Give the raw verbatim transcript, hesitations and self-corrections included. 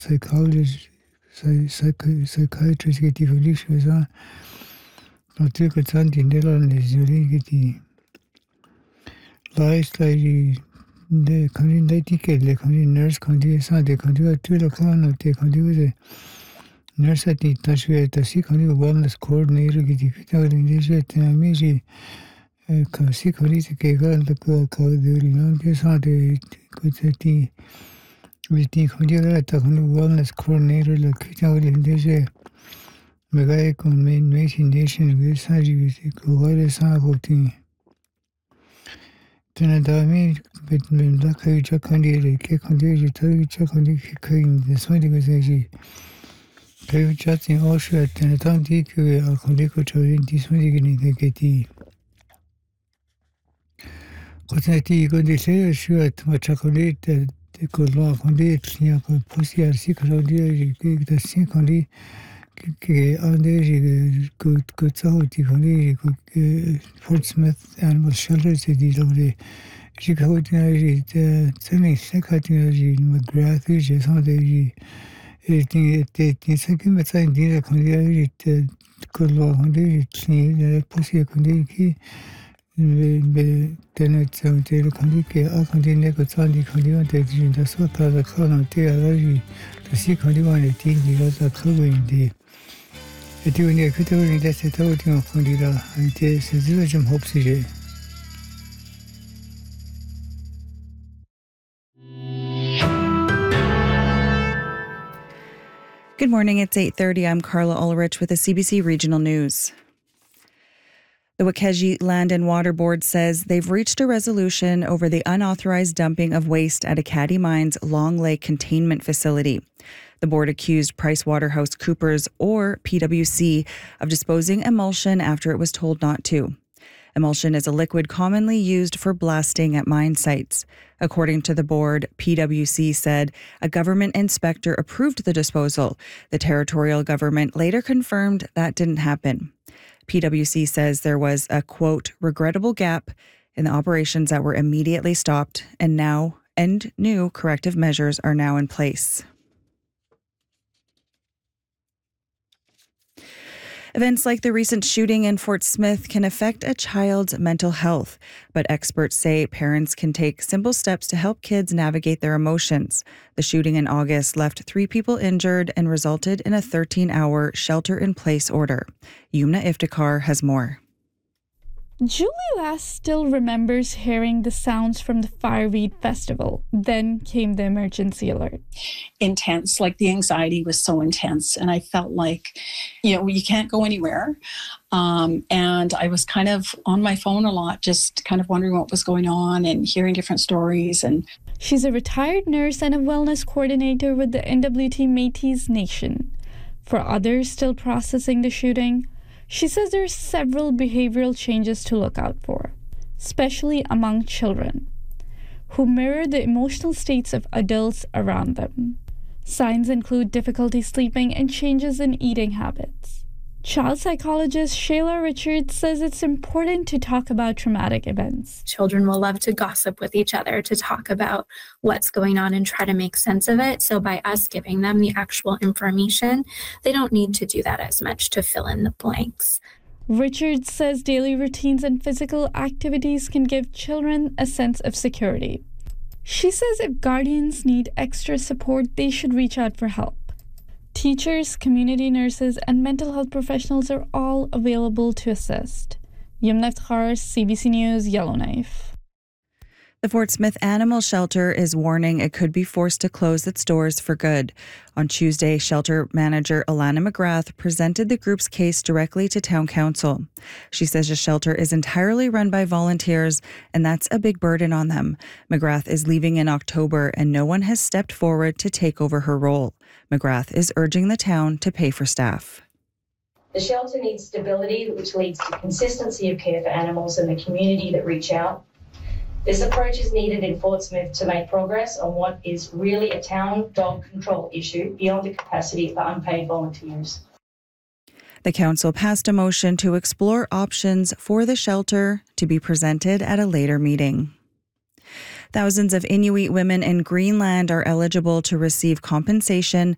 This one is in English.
psychologist, psych, psychiatrist qui était venu chez ça. Quand tu que ça, tu n'es là, les yeux qui lifestyle de quand il n'a dit que les quand il nurse quand il ça de quand il tout le quand on était quand il was nurse a dit t'as joué t'as si quand il wellness coordinator qui dit que t'as déjà t'as mis j'ai quand si quand il se queda le que quand de l'on que ça de que c'était mais dit quand il era t'as quand wellness coordinator le que t'as déjà mais gars comme main nation que ça j'ai que voilà ça routine Tenadami, but Mendaka Jakandi, Kekandi, Jakandi, Kakin, the Swinding was a Kayu chatting also at Tenatan, a Kondiko to this swinding in the Getty. Cotati, good to say, sure at Machakoli, the Colon Condi, Yako Pussy, or Secret, the Sinkondi. Under good good sauti condi Portsmouth Animal Shelter city de Chicago de Sunny Secretary McGrath je sens de et et cinquième médecin dit condi que l'on dit qui possible condi qui mais tenait de condi que a condi ne que ça dit condi on te dit de ça pas de quand on te a dit de si condi on est dit de ça trouver une Et tu venais que tu venais de cette autre candidat, et c'est là je m'hope si j'ai. Good morning, it's eight thirty. I'm Carla Ulrich with the C B C Regional News. The Wakeji Land and Water Board says they've reached a resolution over the unauthorized dumping of waste at Acadie Mines' Long Lake Containment Facility. The board accused PricewaterhouseCoopers, or P W C, of disposing emulsion after it was told not to. Emulsion is a liquid commonly used for blasting at mine sites. According to the board, P W C said a government inspector approved the disposal. The territorial government later confirmed that didn't happen. P W C says there was a, quote, regrettable gap in the operations that were immediately stopped, and now and new corrective measures are now in place. Events like the recent shooting in Fort Smith can affect a child's mental health, but experts say parents can take simple steps to help kids navigate their emotions. The shooting in August left three people injured and resulted in a thirteen-hour shelter-in-place order. Yumna Iftikhar has more. Julie Lass still remembers hearing the sounds from the Fireweed Festival. Then came the emergency alert. Intense, like the anxiety was so intense. And I felt like, you know, you can't go anywhere. Um, and I was kind of on my phone a lot, just kind of wondering what was going on and hearing different stories. And she's a retired nurse and a wellness coordinator with the N W T Métis Nation. For others still processing the shooting, she says there are several behavioral changes to look out for, especially among children, who mirror the emotional states of adults around them. Signs include difficulty sleeping and changes in eating habits. Child psychologist Shayla Richards says it's important to talk about traumatic events. Children will love to gossip with each other, to talk about what's going on and try to make sense of it. So by us giving them the actual information, they don't need to do that as much to fill in the blanks. Richards says daily routines and physical activities can give children a sense of security. She says if guardians need extra support, they should reach out for help. Teachers, community nurses, and mental health professionals are all available to assist. Yumna Iftikhar, C B C News, Yellowknife. The Fort Smith Animal Shelter is warning it could be forced to close its doors for good. On Tuesday, shelter manager Alana McGrath presented the group's case directly to Town Council. She says the shelter is entirely run by volunteers, and that's a big burden on them. McGrath is leaving in October, and no one has stepped forward to take over her role. McGrath is urging the town to pay for staff. The shelter needs stability, which leads to consistency of care for animals and the community that reach out. This approach is needed in Fort Smith to make progress on what is really a town dog control issue beyond the capacity for unpaid volunteers. The council passed a motion to explore options for the shelter to be presented at a later meeting. Thousands of Inuit women in Greenland are eligible to receive compensation